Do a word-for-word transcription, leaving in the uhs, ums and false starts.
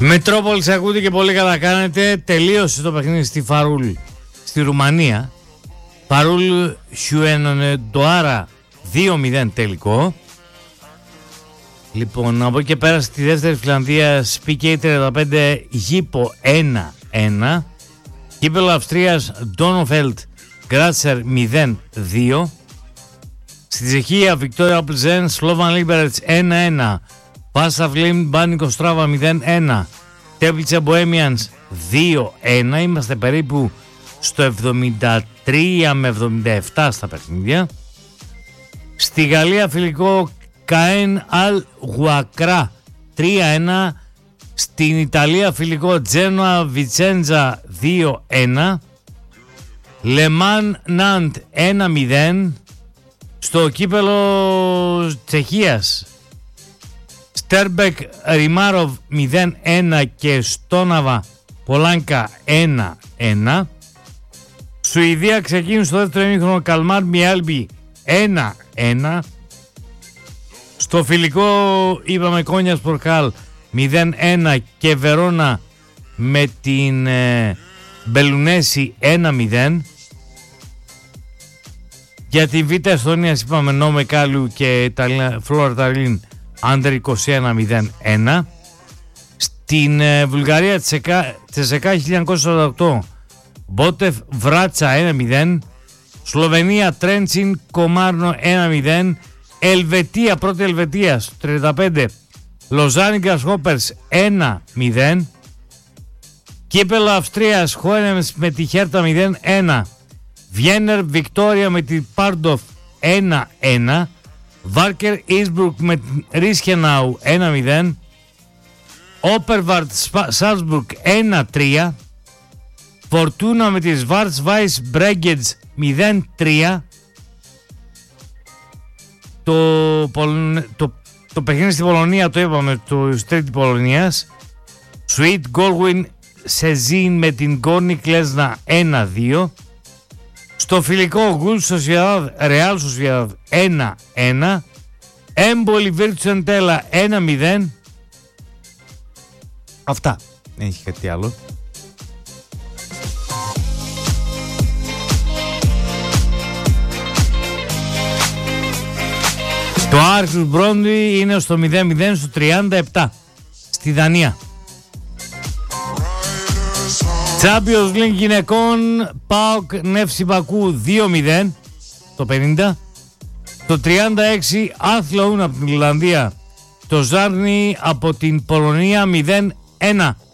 Μετρόπολης ακούτε και πολύ καλά κάνετε. Τελείωσε το παιχνίδι στη Φαρούλ, στη Ρουμανία. Φαρούλ Χιουενοντοάρα δύο μηδέν τελικό. Λοιπόν, από εκεί και πέρα στη δεύτερη Φιλανδία πι κέι τριάντα πέντε Γήπο ένα ένα. Κύπελλο Αυστρίας Ντόνοφελτ Γκράτσερ μηδέν δύο. Στη Τσεχία Βικτόρια Πλζέν Σλόβαν Λίμπερετς ένα ένα. Πάσα Βλήμ Μπάνικο Στράβα μηδέν ένα. Τέπλιτσε Μποέμιανς δύο ένα. Είμαστε περίπου στο εβδομήντα τρία με εβδομήντα επτά στα παιχνίδια. Στη Γαλλία φιλικό Καέν Αλ Γουακρά τρία ένα. Στην Ιταλία φιλικό Τζένοα Βιτσέντζα δύο ένα. Λεμάν Ναντ ένα μηδέν. Στο κύπελο Τσεχίας Στέρμπεκ Ριμάροβ μηδέν ένα και Στόναβα Πολάνκα ένα ένα. Σουηδία ξεκίνησε στο δεύτερο ημίχρονο Καλμάρ Μιάλμπι ένα ένα. Στο φιλικό είπαμε Κόνιας Πορκάλ μηδέν ένα και Βερόνα με την ε, Μπελουνέση ένα μηδέν. Για την Β' Εσθονίας είπαμε Νόμε Κάλου και Φλόρα Ταλίν Άντερ είκοσι ένα μηδέν ένα. Στην ε, Βουλγαρία Τσεσεκά χίλια εννιακόσια σαράντα οκτώ Μπότεφ Βράτσα ένα μηδέν. Σλοβενία Τρέντσιν Κομάρνο ένα μηδέν. Ελβετία, πρώτη Ελβετία στο τριάντα πέντε Λοζάνι Γκρασχόπερς ένα μηδέν. Κύπελλο Αυστρίας Χόενεμς με τη Χέρτα μηδέν ένα. Βιένερ Βικτόρια με τη Πάρντοφ ένα ένα. Βάρκερ Ίσμπρουκ με την Ρίσκενάου ένα μηδέν. Όπερβαρτ Σάλτσμπουργκ ένα τρία. Φορτούνα με τη Σβάρτσβάις Μπρέγκετς μηδέν τρία. Το, το, το παιχνίδι στην Πολωνία το είπαμε, το τρίτη Πολωνίας. Σουίτ Γκόλγουιν Σεζίν με την Γκόρνι Κλέσνα ένα δύο. Στο φιλικό Γκουλ Σοσιαδάδ Ρεάλ Σοσιαδάδ ένα ένα. Έμπολη Βίρτσεντέλα ένα μηδέν. Αυτά. Δεν έχει κάτι άλλο. Το Άρχους Μπρόντουι είναι στο μηδέν μηδέν στο τριάντα επτά στη Δανία. Champions League γυναικών ΠΑΟΚ Νεύση Μπακού δύο μηδέν το πενήντα. Το τριάντα έξι Άθλοουν από την Ιρλανδία. Το Ζάρνι από την Πολωνία μηδέν ένα.